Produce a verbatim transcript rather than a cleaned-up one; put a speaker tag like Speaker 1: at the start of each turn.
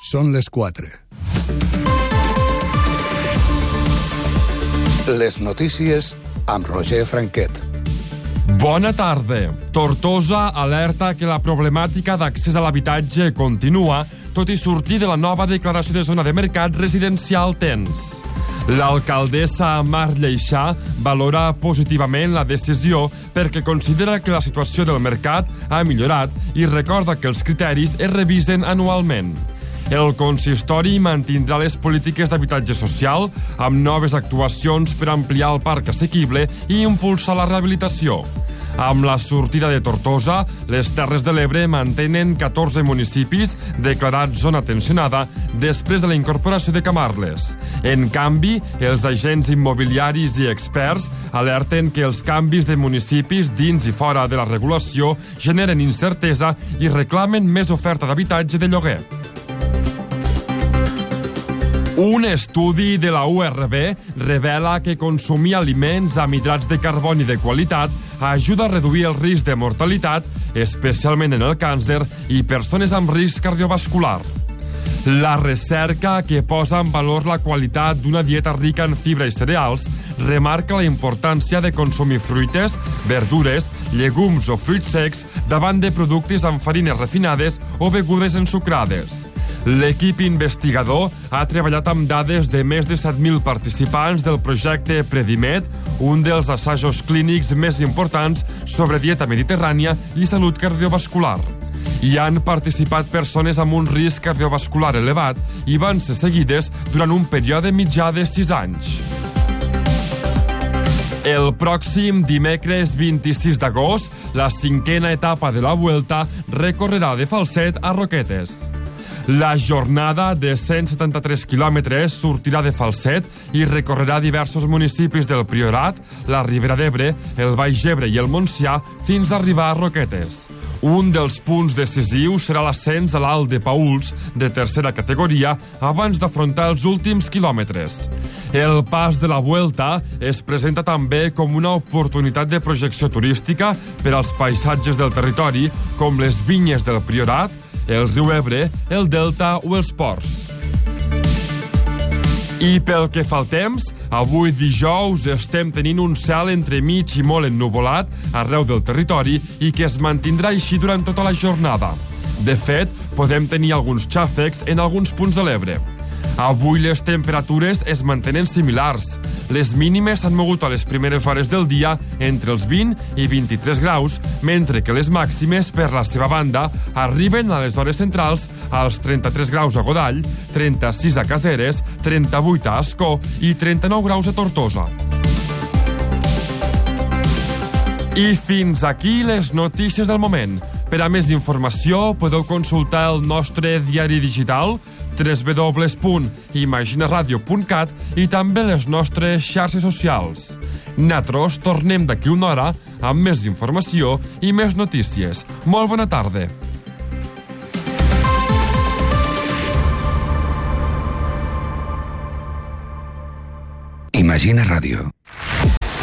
Speaker 1: Són les quatre. Les notícies amb Roger Franquet.
Speaker 2: Bona tarda. Tortosa alerta que la problemàtica d'accés a l'habitatge continua, tot i sortir de la nova declaració de zona de mercat residencial tens. L'alcaldessa Mar Lleixà valora positivament la decisió perquè considera que la situació del mercat ha millorat i recorda que els criteris es revisen anualment. El consistori mantindrà les polítiques d'habitatge social amb noves actuacions per ampliar el parc assequible i impulsar la rehabilitació. Amb la sortida de Tortosa, les Terres de l'Ebre mantenen catorze municipis declarats zona tensionada després de la incorporació de Camarles. En canvi, els agents immobiliaris i experts alerten que els canvis de municipis dins i fora de la regulació generen incertesa i reclamen més oferta d'habitatge de lloguer. Un estudi de la U R B revela que consumir aliments amb hidrats de carboni de qualitat ajuda a reduir el risc de mortalitat, especialment en el càncer i persones amb risc cardiovascular. La recerca, que posa en valor la qualitat d'una dieta rica en fibra i cereals, remarca la importància de consumir fruites, verdures, llegums o fruits secs davant de productes amb farines refinades o begudes ensucrades. L'equip investigador ha treballat amb dades de més de set mil participants del projecte Predimed, un dels assajos clínics més importants sobre dieta mediterrània i salut cardiovascular. Hi han participat persones amb un risc cardiovascular elevat i van ser seguides durant un període mitjà de sis anys. El pròxim dimecres vint-i-sis d'agost, la cinquena etapa de la Vuelta recorrerà de Falset a Roquetes. La jornada de cent setanta-tres quilòmetres sortirà de Falset i recorrerà diversos municipis del Priorat, la Ribera d'Ebre, el Baix Ebre i el Montsià fins a arribar a Roquetes. Un dels punts decisius serà l'ascens a l'Alt de Pauls, de tercera categoria, abans d'afrontar els últims quilòmetres. El pas de la Vuelta es presenta també com una oportunitat de projecció turística per als paisatges del territori, com les vinyes del Priorat, el riu Ebre, el Delta o els ports. I pel que fa al temps, avui dijous estem tenint un cel entremig i molt ennuvolat arreu del territori i que es mantindrà així durant tota la jornada. De fet, podem tenir alguns xàfecs en alguns punts de l'Ebre. Avui les temperatures es mantenen similars. Les mínimes s'han mogut a les primeres hores del dia entre els vint i vint-i-tres graus, mentre que les màximes, per la seva banda, arriben a les hores centrals als trenta-tres graus a Godall, trenta-sis a Caseres, trenta-vuit a Ascó i trenta-nou graus a Tortosa. I fins aquí les notícies del moment. Per a més informació podeu consultar el nostre diari digital w w w punt imaginaradio punt cat i també les nostres xarxes socials. Nosaltres tornem d'aquí una hora amb més informació i més notícies. Molt bona tarda.
Speaker 1: Imagina Ràdio.